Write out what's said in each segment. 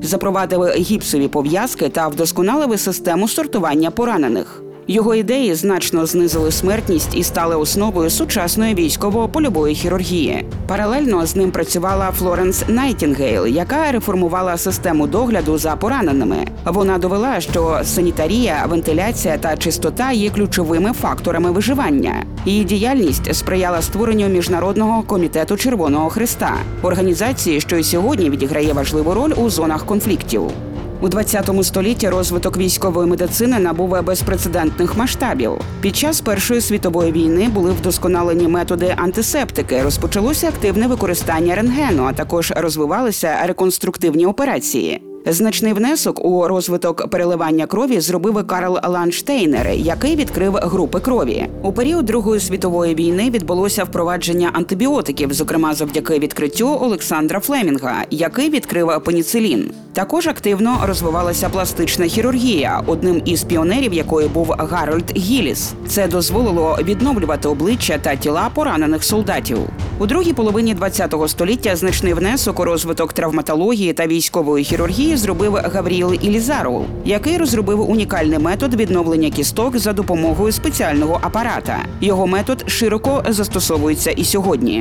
запровадив гіпсові пов'язки та вдосконалив систему сортування поранених. Його ідеї значно знизили смертність і стали основою сучасної військово-польової хірургії. Паралельно з ним працювала Флоренс Найтінгейл, яка реформувала систему догляду за пораненими. Вона довела, що санітарія, вентиляція та чистота є ключовими факторами виживання. Її діяльність сприяла створенню Міжнародного комітету Червоного Хреста – організації, що й сьогодні відіграє важливу роль у зонах конфліктів. У ХХ столітті розвиток військової медицини набув безпрецедентних масштабів. Під час Першої світової війни були вдосконалені методи антисептики, розпочалося активне використання рентгену, а також розвивалися реконструктивні операції. Значний внесок у розвиток переливання крові зробив Карл Ландштейнер, який відкрив групи крові. У період Другої світової війни відбулося впровадження антибіотиків, зокрема завдяки відкриттю Олександра Флемінга, який відкрив пеніцилін. Також активно розвивалася пластична хірургія, одним із піонерів якої був Гарольд Гілліс. Це дозволило відновлювати обличчя та тіла поранених солдатів. У другій половині ХХ століття значний внесок у розвиток травматології та військової хірургії зробив Гавріл Ілізаров, який розробив унікальний метод відновлення кісток за допомогою спеціального апарата. Його метод широко застосовується і сьогодні.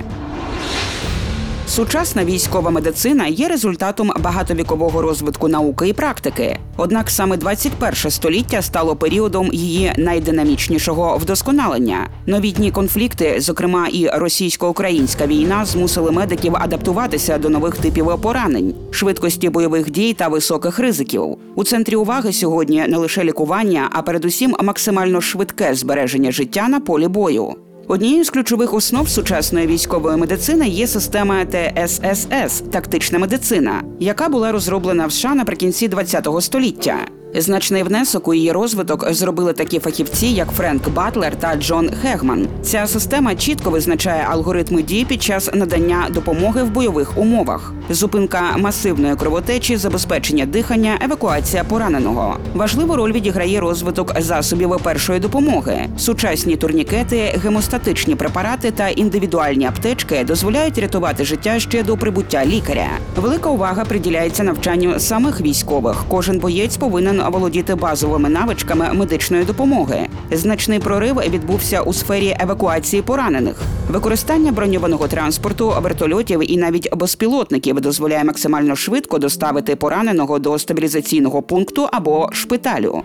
Сучасна військова медицина є результатом багатовікового розвитку науки і практики. Однак саме 21 століття стало періодом її найдинамічнішого вдосконалення. Новітні конфлікти, зокрема і російсько-українська війна, змусили медиків адаптуватися до нових типів поранень, швидкості бойових дій та високих ризиків. У центрі уваги сьогодні не лише лікування, а передусім максимально швидке збереження життя на полі бою. Однією з ключових основ сучасної військової медицини є система ТССС – тактична медицина, яка була розроблена в США наприкінці ХХ століття. Значний внесок у її розвиток зробили такі фахівці, як Френк Батлер та Джон Хегман. Ця система чітко визначає алгоритми дій під час надання допомоги в бойових умовах. Зупинка масивної кровотечі, забезпечення дихання, евакуація пораненого. Важливу роль відіграє розвиток засобів першої допомоги. Сучасні турнікети, гемостатичні препарати та індивідуальні аптечки дозволяють рятувати життя ще до прибуття лікаря. Велика увага приділяється навчанню самих військових. Кожен боєць повинен володіти базовими навичками медичної допомоги. Значний прорив відбувся у сфері евакуації поранених. Використання броньованого транспорту, вертольотів і навіть безпілотників дозволяє максимально швидко доставити пораненого до стабілізаційного пункту або шпиталю.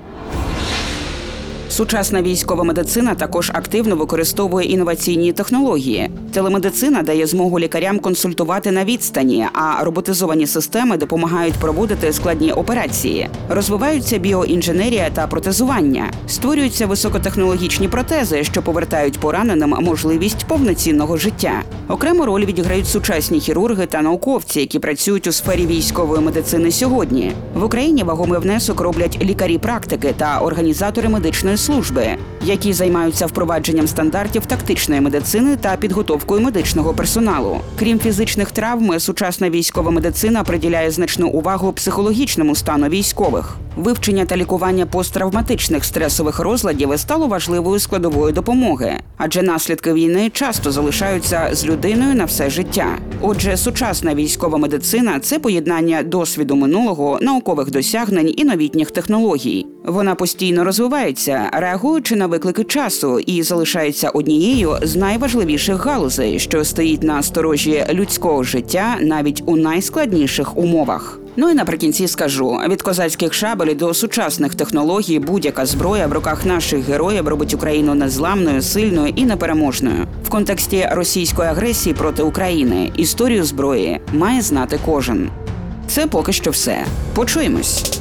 Сучасна військова медицина також активно використовує інноваційні технології. Телемедицина дає змогу лікарям консультувати на відстані, а роботизовані системи допомагають проводити складні операції. Розвиваються біоінженерія та протезування. Створюються високотехнологічні протези, що повертають пораненим можливість повноцінного життя. Окрему роль відіграють сучасні хірурги та науковці, які працюють у сфері військової медицини сьогодні. В Україні вагомий внесок роблять лікарі-практики та організатори медичної служби, які займаються впровадженням стандартів тактичної медицини та підготовкою медичного персоналу. Крім фізичних травм, сучасна військова медицина приділяє значну увагу психологічному стану військових. Вивчення та лікування посттравматичних стресових розладів стало важливою складовою допомоги, адже наслідки війни часто залишаються з людиною на все життя. Отже, сучасна військова медицина – це поєднання досвіду минулого, наукових досягнень і новітніх технологій. Вона постійно розвивається, реагуючи на виклики часу, і залишається однією з найважливіших галузей, що стоїть на сторожі людського життя навіть у найскладніших умовах. Ну і наприкінці скажу, від козацьких шабель до сучасних технологій будь-яка зброя в руках наших героїв робить Україну незламною, сильною і непереможною. В контексті російської агресії проти України історію зброї має знати кожен. Це поки що все. Почуємось.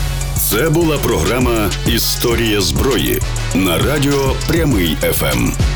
Це була програма «Історія зброї» на радіо Прямий ФМ.